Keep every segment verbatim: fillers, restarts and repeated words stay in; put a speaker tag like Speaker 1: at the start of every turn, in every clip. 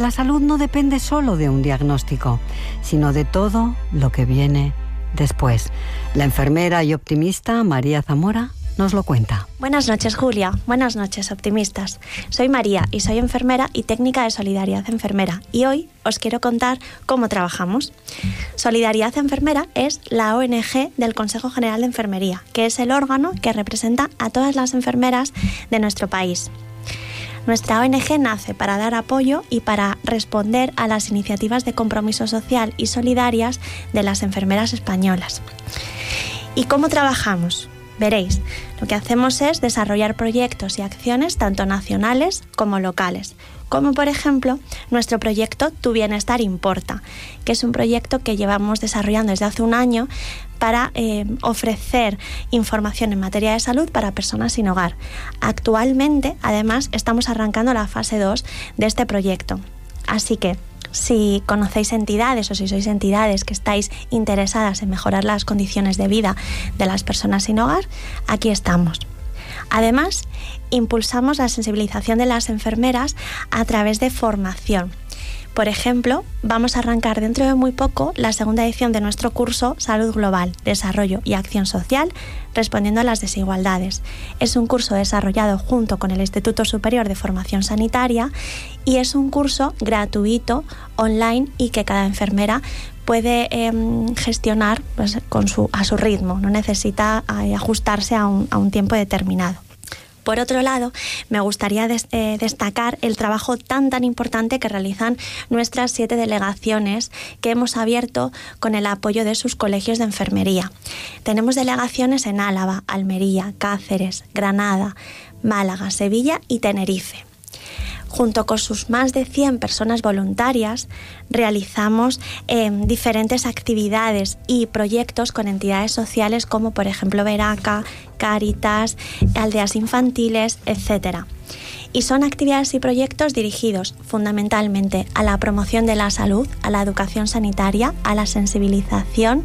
Speaker 1: la salud no depende solo de un diagnóstico, sino de todo lo que viene después. La enfermera y optimista María Zamora nos lo cuenta.
Speaker 2: Buenas noches, Julia. Buenas noches, optimistas. Soy María y soy enfermera y técnica de Solidaridad Enfermera. Y hoy os quiero contar cómo trabajamos. Solidaridad Enfermera es la O N Ge del Consejo General de Enfermería, que es el órgano que representa a todas las enfermeras de nuestro país. Nuestra O N Ge nace para dar apoyo y para responder a las iniciativas de compromiso social y solidarias de las enfermeras españolas. ¿Y cómo trabajamos? Veréis, lo que hacemos es desarrollar proyectos y acciones tanto nacionales como locales, como por ejemplo nuestro proyecto Tu Bienestar Importa, que es un proyecto que llevamos desarrollando desde hace un año para eh, ofrecer información en materia de salud para personas sin hogar. Actualmente, además, estamos arrancando la fase dos de este proyecto. Así que, si conocéis entidades o si sois entidades que estáis interesadas en mejorar las condiciones de vida de las personas sin hogar, aquí estamos. Además, impulsamos la sensibilización de las enfermeras a través de formación. Por ejemplo, vamos a arrancar dentro de muy poco la segunda edición de nuestro curso Salud Global, Desarrollo y Acción Social, respondiendo a las desigualdades. Es un curso desarrollado junto con el Instituto Superior de Formación Sanitaria y es un curso gratuito, online y que cada enfermera puede eh, gestionar pues, con su, a su ritmo, no necesita eh, ajustarse a un, a un tiempo determinado. Por otro lado, me gustaría des, eh, destacar el trabajo tan tan importante que realizan nuestras siete delegaciones que hemos abierto con el apoyo de sus colegios de enfermería. Tenemos delegaciones en Álava, Almería, Cáceres, Granada, Málaga, Sevilla y Tenerife. Junto con sus más de cien personas voluntarias, realizamos eh, diferentes actividades y proyectos con entidades sociales como por ejemplo Veraca, Cáritas, aldeas infantiles, etcétera. Y son actividades y proyectos dirigidos fundamentalmente a la promoción de la salud, a la educación sanitaria, a la sensibilización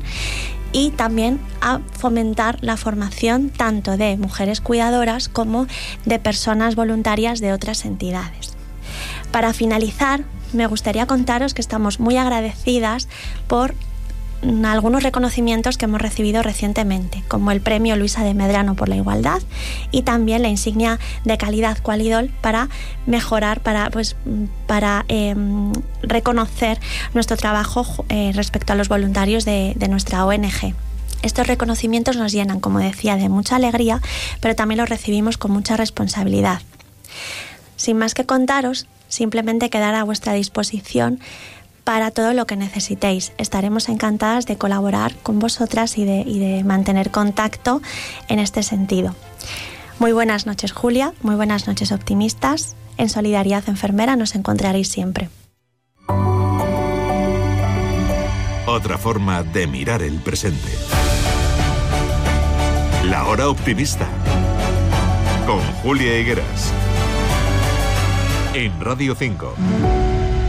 Speaker 2: y también a fomentar la formación tanto de mujeres cuidadoras como de personas voluntarias de otras entidades. Para finalizar, me gustaría contaros que estamos muy agradecidas por algunos reconocimientos que hemos recibido recientemente, como el premio Luisa de Medrano por la igualdad y también la insignia de calidad Qualidol para mejorar, para, pues, para eh, reconocer nuestro trabajo eh, respecto a los voluntarios de, de nuestra O N Ge. Estos reconocimientos nos llenan, como decía, de mucha alegría, pero también los recibimos con mucha responsabilidad. Sin más que contaros, simplemente quedar a vuestra disposición para todo lo que necesitéis. Estaremos encantadas de colaborar con vosotras y de, y de mantener contacto en este sentido. Muy buenas noches, Julia. Muy buenas noches, optimistas. En Solidaridad Enfermera nos encontraréis siempre.
Speaker 3: Otra forma de mirar el presente. La Hora Optimista. Con Julia Higueras. En Radio cinco.